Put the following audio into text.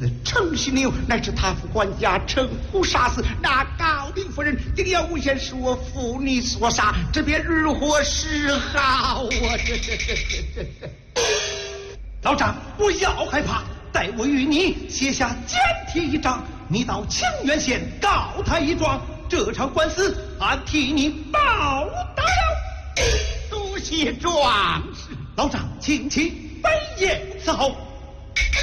此诚心牛，乃是他父管家陈虎杀死，那高林夫人定要诬陷是我父你所杀，这便如何是好啊？ 老张，不要害怕，待我与你写下简帖一张，你到清源县告他一状，这场官司俺替你报答了。 多谢壮士。 老张，请起，本爷伺候。